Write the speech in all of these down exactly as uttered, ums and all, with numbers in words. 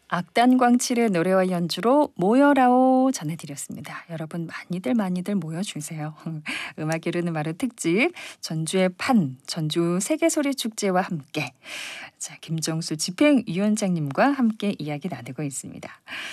악단광칠의 노래와 연주로 모여라오 전해드렸습니다. 여러분 많이들 많이들 모여주세요. 음악이 흐르는 마을 특집 전주의 판 전주 세계소리축제와 함께 자, 김정수 집행위원장님과 함께 이야기 나누고 있습니다.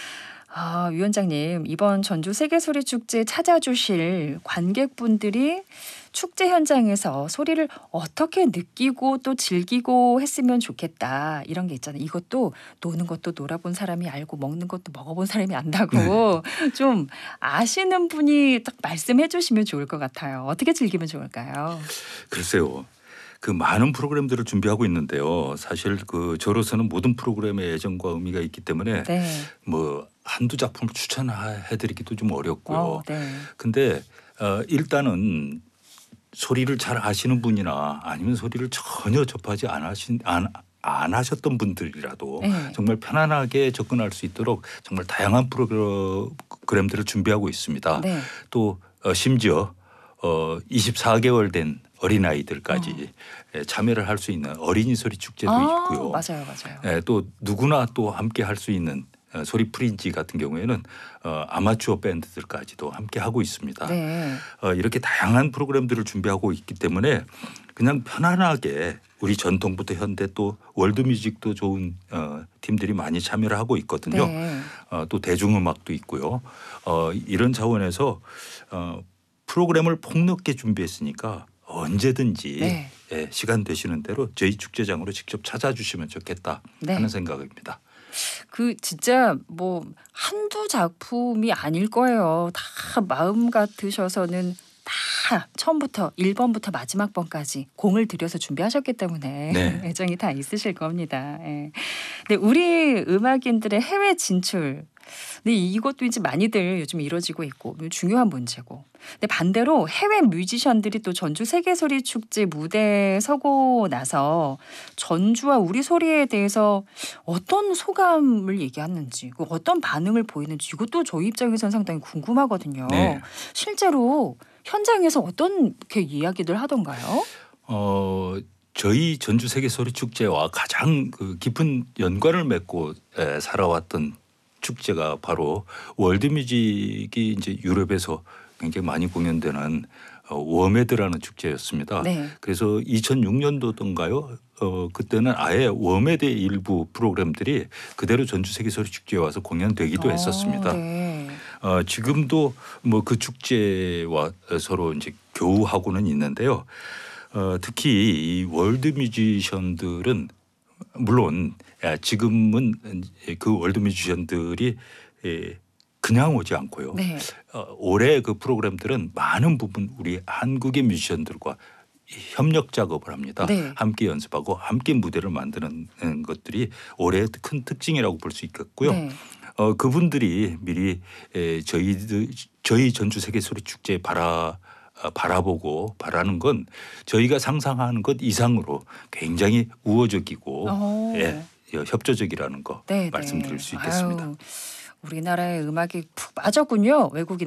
아, 위원장님 이번 전주 세계소리축제 찾아주실 관객분들이 축제 현장에서 소리를 어떻게 느끼고 또 즐기고 했으면 좋겠다 이런 게 있잖아요. 이것도 노는 것도 놀아본 사람이 알고 먹는 것도 먹어본 사람이 안다고 네. 좀 아시는 분이 딱 말씀해 주시면 좋을 것 같아요. 어떻게 즐기면 좋을까요? 글쎄요. 그 많은 프로그램들을 준비하고 있는데요. 사실 그 저로서는 모든 프로그램에 애정과 의미가 있기 때문에 네. 뭐 한두 작품을 추천해드리기도 좀 어렵고요. 어, 네. 근데 어, 일단은 소리를 잘 아시는 분이나 아니면 소리를 전혀 접하지 않으신 안, 안 하셨던 분들이라도 네. 정말 편안하게 접근할 수 있도록 정말 다양한 프로그램들을 준비하고 있습니다. 네. 또 어, 심지어 어, 이십사 개월 된 어린아이들까지 어. 참여를 할 수 있는 어린이 소리 축제도 아, 있고요. 맞아요, 맞아요. 예, 또 누구나 또 함께 할 수 있는 소리 프린지 같은 경우에는 어, 아마추어 밴드들까지도 함께 하고 있습니다. 네. 어, 이렇게 다양한 프로그램들을 준비하고 있기 때문에 그냥 편안하게 우리 전통부터 현대 또 월드뮤직도 좋은 어, 팀들이 많이 참여를 하고 있거든요. 네. 어, 또 대중음악도 있고요. 어, 이런 차원에서 어, 프로그램을 폭넓게 준비했으니까 언제든지 네. 예, 시간 되시는 대로 저희 축제장으로 직접 찾아주시면 좋겠다 네. 하는 생각입니다. 그 진짜 뭐 한두 작품이 아닐 거예요. 다 마음 같으셔서는 다 처음부터 일 번부터 마지막 번까지 공을 들여서 준비하셨기 때문에 네. 애정이 다 있으실 겁니다. 예. 근데 우리 음악인들의 해외 진출 근데 이것도 이제 많이들 요즘 이루어지고 있고 중요한 문제고. 근데 반대로 해외 뮤지션들이 또 전주 세계소리 축제 무대에 서고 나서 전주와 우리 소리에 대해서 어떤 소감을 얘기하는지, 어떤 반응을 보이는지 이것도 저희 입장에서는 상당히 궁금하거든요. 네. 실제로 현장에서 어떤 게 이야기들 하던가요? 어. 저희 전주 세계소리 축제와 가장 그 깊은 연관을 맺고 에, 살아왔던 축제가 바로 월드뮤직이 이제 유럽에서 굉장히 많이 공연되는 어, 워메드라는 축제였습니다. 네. 그래서 이천육 년도던가요? 어, 그때는 아예 워메드의 일부 프로그램들이 그대로 전주 세계소리 축제에 와서 공연되기도 오, 했었습니다. 네. 어, 지금도 뭐 그 축제와 서로 이제 교우하고는 있는데요. 어, 특히 이 월드뮤지션들은 물론 지금은 그 월드뮤지션들이 그냥 오지 않고요. 네. 어, 올해 그 프로그램들은 많은 부분 우리 한국의 뮤지션들과 협력 작업을 합니다. 네. 함께 연습하고 함께 무대를 만드는 것들이 올해의 큰 특징이라고 볼 수 있겠고요. 네. 어, 그분들이 미리 에, 저희 저희 전주 세계소리 축제에 바라 바라보고 바라는 건 저희가 상상하는 것 이상으로 굉장히 우호적이고 예, 협조적이라는 거 네, 말씀드릴 수 있겠습니다. 아유, 우리나라의 음악이 푹 빠졌군요. 외국인